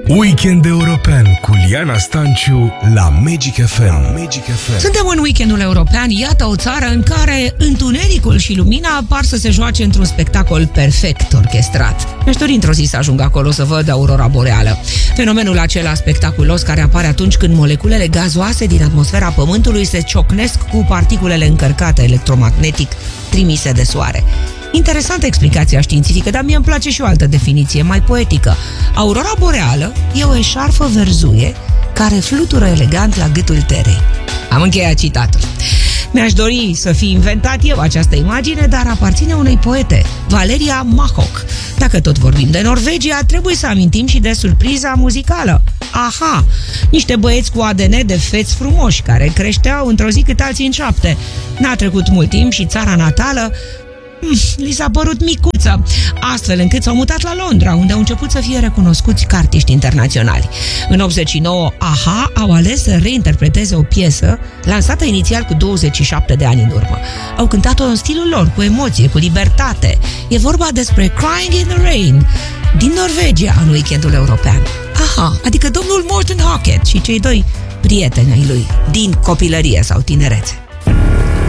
Weekend european cu Liana Stanciu la Magic FM. Suntem în weekendul european, iată o țară în care întunericul și lumina par să se joace într-un spectacol perfect orchestrat. Mi-aș dori într-o zi să ajung acolo să văd aurora boreală. Fenomenul acela spectaculos care apare atunci când moleculele gazoase din atmosfera Pământului se ciocnesc cu particulele încărcate electromagnetic trimise de soare. Interesantă explicația științifică, dar mie îmi place și o altă definiție, mai poetică. Aurora boreală e o eșarfă verzuie care flutură elegant la gâtul terei. Am încheiat citatul. Mi-aș dori să fi inventat eu această imagine, dar aparține unei poete, Valeria Mahok. Dacă tot vorbim de Norvegia, trebuie să amintim și de surpriza muzicală. Aha! Niște băieți cu ADN de feți frumoși, care creșteau într-o zi cât alții în 7. N-a trecut mult timp și țara natală li s-a părut micuță, astfel încât s-au mutat la Londra, unde au început să fie recunoscuți ca artiști internaționali. În 89, AHA au ales să reinterpreteze o piesă lansată inițial cu 27 de ani în urmă. Au cântat-o în stilul lor, cu emoție, cu libertate. E vorba despre Crying in the Rain, din Norvegia, în weekendul european. AHA, adică domnul Morten Harket și cei doi prieteni ai lui, din copilărie sau tinerețe.